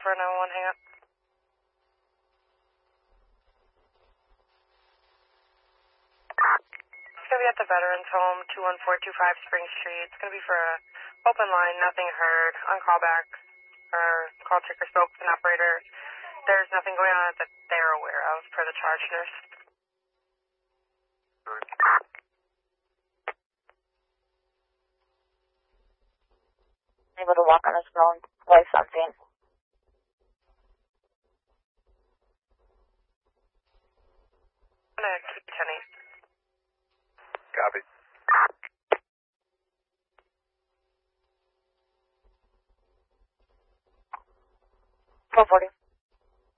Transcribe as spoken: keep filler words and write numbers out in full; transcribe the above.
for a nine one one, hang up. It's going to be at the Veterans Home, two one four two five Spring Street. It's going to be for a open line, nothing heard, on callback, or call check or spoke with an operator. There's nothing going on that they're aware of per the charge nurse. Able to walk on his own, wife's on scene. I'm going to keep ten eight.